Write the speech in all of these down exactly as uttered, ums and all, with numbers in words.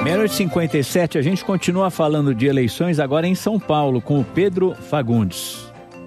meia-noite e cinquenta e sete, a gente continua falando de eleições agora em São Paulo com o Pedro Fagundes.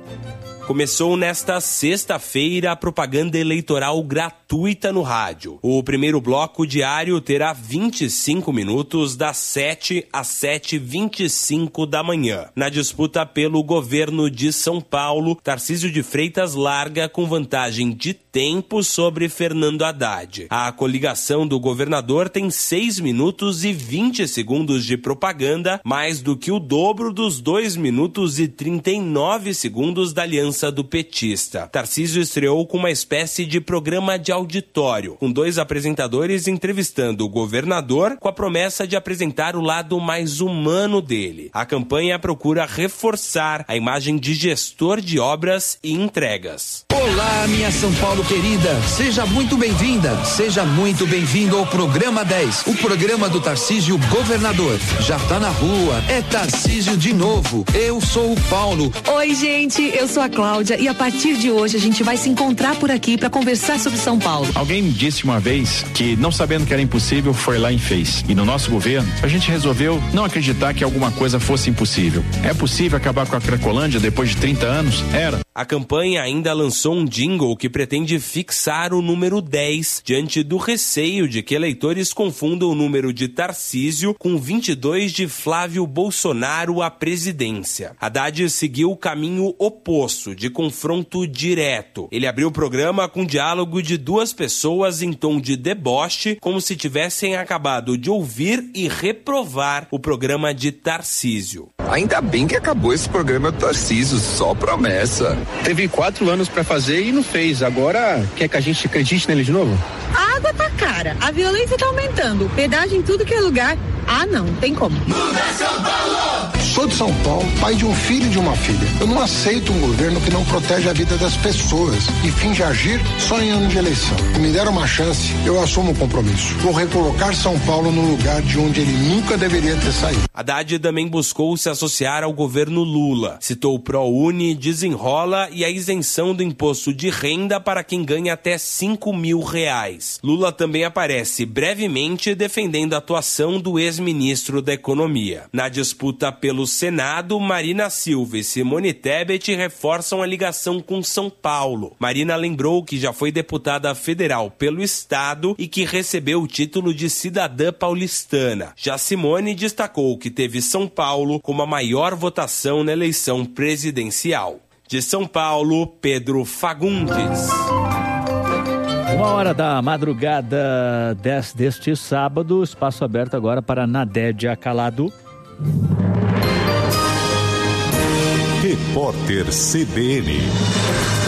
Começou nesta sexta-feira a propaganda eleitoral gratuita no rádio. O primeiro bloco diário terá vinte e cinco minutos, das sete às sete e vinte e cinco da manhã. Na disputa pelo governo de São Paulo, Tarcísio de Freitas larga com vantagem de tempo sobre Fernando Haddad. A coligação do governador tem seis minutos e vinte segundos de propaganda, mais do que o dobro dos dois minutos e trinta e nove segundos da aliança do petista. Tarcísio estreou com uma espécie de programa de auditório, com dois apresentadores entrevistando o governador com a promessa de apresentar o lado mais humano dele. A campanha procura reforçar a imagem de gestor de obras e entregas. Olá, minha São Paulo querida, seja muito bem-vinda, seja muito bem-vindo ao Programa dez, o programa do Tarcísio Governador. Já tá na rua, é Tarcísio de novo, eu sou o Paulo. Oi, gente, eu sou a Cláudia e a partir de hoje a gente vai se encontrar por aqui para conversar sobre São Paulo. Alguém me disse uma vez que, não sabendo que era impossível, foi lá e fez. E no nosso governo, a gente resolveu não acreditar que alguma coisa fosse impossível. É possível acabar com a Cracolândia depois de trinta anos? Era. A campanha ainda lançou um jingle que pretende fixar o número dez diante do receio de que eleitores confundam o número de Tarcísio com vinte e dois de Flávio Bolsonaro à presidência. Haddad seguiu o caminho oposto, de confronto direto. Ele abriu o programa com diálogo de duas pessoas em tom de deboche, como se tivessem acabado de ouvir e reprovar o programa de Tarcísio. Ainda bem que acabou esse programa do Tarcísio, só promessa. Teve quatro anos pra fazer e não fez. Agora quer que a gente acredite nele de novo? A água tá cara, a violência tá aumentando, pedágio em tudo que é lugar. Ah, não, tem como. Muda São Paulo! Sou de São Paulo, pai de um filho e de uma filha. Eu não aceito um governo que não protege a vida das pessoas e finge agir só em ano de eleição. Se me der uma chance, eu assumo o compromisso. Vou recolocar São Paulo no lugar de onde ele nunca deveria ter saído. Haddad também buscou se associar ao governo Lula. Citou o ProUni, Desenrola e a isenção do imposto de renda para quem ganha até cinco mil reais. Lula também aparece brevemente defendendo a atuação do ex-ministro da Economia. Na disputa pelo Senado, Marina Silva e Simone Tebet reforçam a ligação com São Paulo. Marina lembrou que já foi deputada federal pelo Estado e que recebeu o título de cidadã paulistana. Já Simone destacou que teve São Paulo como a maior votação na eleição presidencial. De São Paulo, Pedro Fagundes. Uma hora da madrugada deste, deste sábado, espaço aberto agora para Nadédia Calado. Repórter C B N.